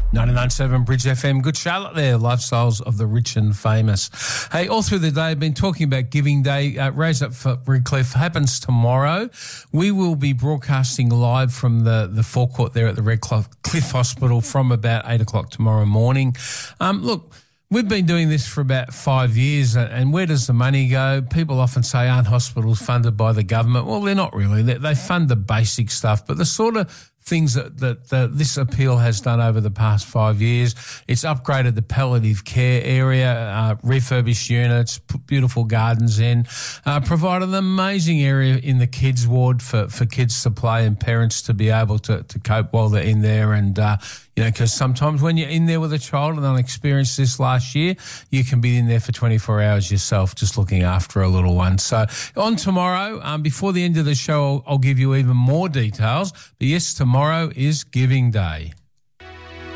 99.7 Bridge FM. Good Charlotte there, lifestyles of the rich and famous. Hey, all through the day, I've been talking about Giving Day. Raise Up for Redcliffe happens tomorrow. We will be broadcasting live from the forecourt there at the Redcliffe Hospital from about 8 o'clock tomorrow morning. Look, we've been doing this for about 5 years, and where does the money go? People often say, aren't hospitals funded by the government? Well, they're not really. They fund the basic stuff, but the sort of things that this appeal has done over the past 5 years, it's upgraded the palliative care area, refurbished units, put beautiful gardens in, provided an amazing area in the kids ward for kids to play and parents to be able to cope while they're in there. And, because sometimes when you're in there with a child, and I experienced this last year, you can be in there for 24 hours yourself just looking after a little one. So on tomorrow, before the end of the show, I'll give you even more details. But yes, tomorrow is Giving Day.